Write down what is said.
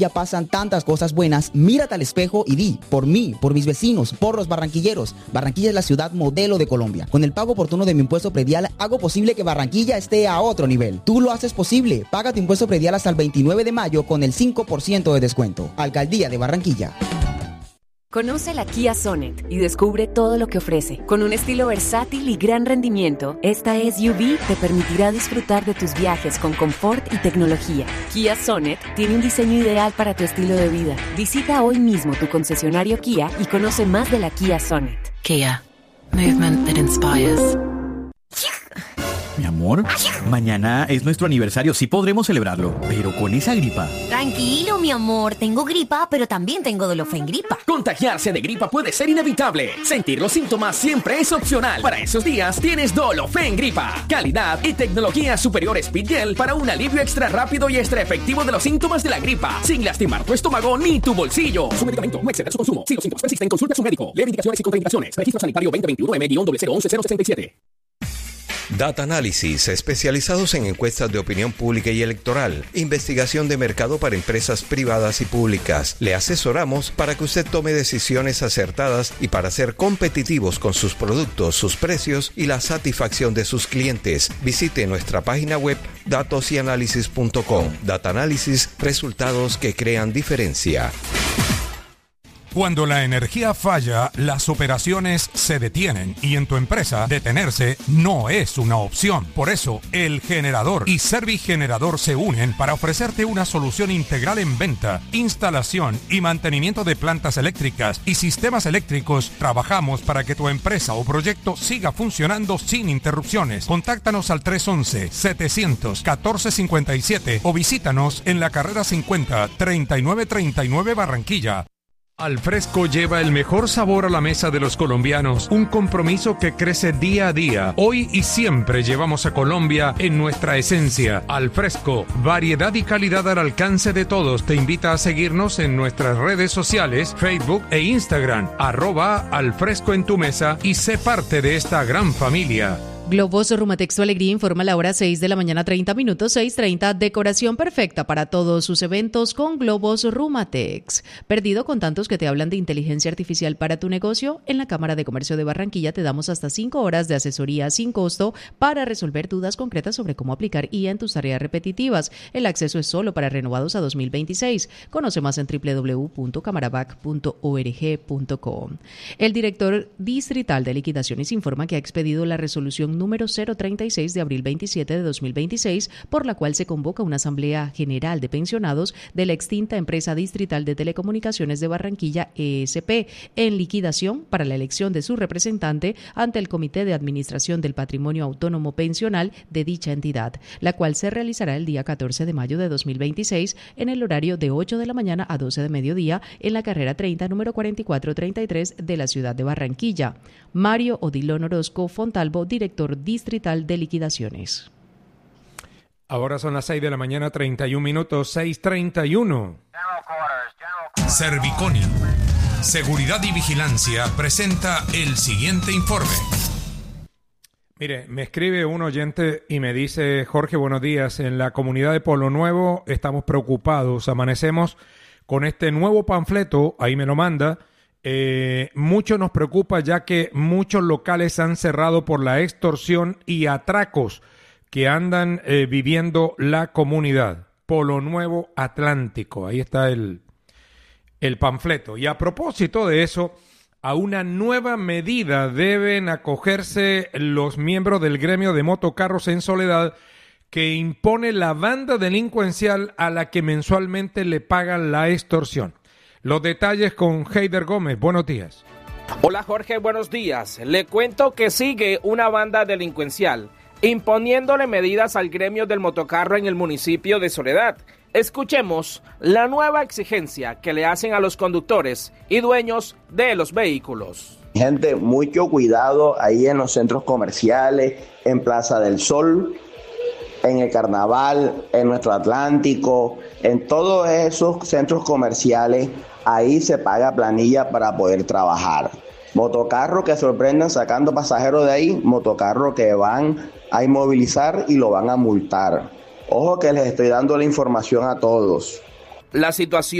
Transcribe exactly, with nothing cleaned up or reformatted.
Ya pasan tantas cosas buenas, mírate al espejo y di, por mí, por mis vecinos, por los barranquilleros. Barranquilla es la ciudad modelo de Colombia. Con el pago oportuno de mi impuesto predial, hago posible que Barranquilla esté a otro nivel. Tú lo haces posible. Paga tu impuesto predial hasta el veintinueve de mayo con el cinco por ciento de descuento. Alcaldía de Barranquilla. Conoce la Kia Sonet y descubre todo lo que ofrece. Con un estilo versátil y gran rendimiento, esta S U V te permitirá disfrutar de tus viajes con confort y tecnología. Kia Sonet tiene un diseño ideal para tu estilo de vida. Visita hoy mismo tu concesionario Kia y conoce más de la Kia Sonet. Kia. Movement that inspires. Mi amor, mañana es nuestro aniversario, sí podremos celebrarlo, pero con esa gripa. Tranquilo, mi amor, tengo gripa, pero también tengo Dolofengripa. Contagiarse de gripa puede ser inevitable. Sentir los síntomas siempre es opcional. Para esos días tienes Dolofengripa. Calidad y tecnología superior Speedgel para un alivio extra rápido y extra efectivo de los síntomas de la gripa, sin lastimar tu estómago ni tu bolsillo. Su medicamento no excede su consumo. Si los síntomas persisten, consulte a su médico. Lee indicaciones y contraindicaciones. Registro sanitario veinte veintiuno M cero cero once cero sesenta y siete. Data Analysis, especializados en encuestas de opinión pública y electoral, investigación de mercado para empresas privadas y públicas. Le asesoramos para que usted tome decisiones acertadas y para ser competitivos con sus productos, sus precios y la satisfacción de sus clientes. Visite nuestra página web datos y análisis punto com. Data Analysis, resultados que crean diferencia. Cuando la energía falla, las operaciones se detienen y en tu empresa detenerse no es una opción. Por eso, El Generador y Servigenerador se unen para ofrecerte una solución integral en venta, instalación y mantenimiento de plantas eléctricas y sistemas eléctricos. Trabajamos para que tu empresa o proyecto siga funcionando sin interrupciones. Contáctanos al tres once, setecientos, catorce cincuenta y siete o visítanos en la carrera cincuenta, treinta y nueve treinta y nueve Barranquilla. Alfresco lleva el mejor sabor a la mesa de los colombianos, un compromiso que crece día a día. Hoy y siempre llevamos a Colombia en nuestra esencia. Alfresco, variedad y calidad al alcance de todos. Te invita a seguirnos en nuestras redes sociales, Facebook e Instagram, arroba Alfresco en tu mesa y sé parte de esta gran familia. Globos Rumatex Tu Alegría informa la hora seis de la mañana, treinta minutos, seis treinta. Decoración perfecta para todos sus eventos con Globos Rumatex. ¿Perdido con tantos que te hablan de inteligencia artificial para tu negocio? En la Cámara de Comercio de Barranquilla te damos hasta cinco horas de asesoría sin costo para resolver dudas concretas sobre cómo aplicar I A en tus tareas repetitivas. El acceso es solo para renovados a dos mil veintiséis. Conoce más en doble u doble u doble u punto camarabac punto org punto co. El director distrital de liquidaciones informa que ha expedido la resolución número cero treinta y seis de abril veintisiete de dos mil veintiséis, por la cual se convoca una asamblea general de pensionados de la extinta empresa distrital de telecomunicaciones de Barranquilla, E S P, en liquidación para la elección de su representante ante el Comité de Administración del Patrimonio Autónomo Pensional de dicha entidad, la cual se realizará el día catorce de mayo de dos mil veintiséis en el horario de ocho de la mañana a doce de mediodía en la carrera treinta, número cuarenta y cuatro treinta y tres de la ciudad de Barranquilla. Mario Odilon Orozco Fontalvo, director distrital de liquidaciones. Ahora son las seis de la mañana, treinta y un minutos, seis treinta y uno. Serviconi, Seguridad y Vigilancia, presenta el siguiente informe. Mire, me escribe un oyente y me dice: Jorge, buenos días, en la comunidad de Polo Nuevo estamos preocupados, amanecemos con este nuevo panfleto, ahí me lo manda. Eh, mucho nos preocupa ya que muchos locales han cerrado por la extorsión y atracos que andan eh, viviendo la comunidad. Polo Nuevo Atlántico, ahí está el, el panfleto. Y a propósito de eso, a una nueva medida deben acogerse los miembros del gremio de motocarros en Soledad, que impone la banda delincuencial a la que mensualmente le pagan la extorsión. Los detalles con Heider Gómez. Buenos días. Hola Jorge, buenos días. Le cuento que sigue una banda delincuencial imponiéndole medidas al gremio del motocarro en el municipio de Soledad. Escuchemos la nueva exigencia que le hacen a los conductores y dueños de los vehículos. Gente, mucho cuidado ahí en los centros comerciales, en Plaza del Sol, en el Carnaval, en nuestro Atlántico, en todos esos centros comerciales. Ahí se paga planilla para poder trabajar. Motocarro que sorprendan sacando pasajeros de ahí, motocarro que van a inmovilizar y lo van a multar. Ojo que les estoy dando la información a todos. La situación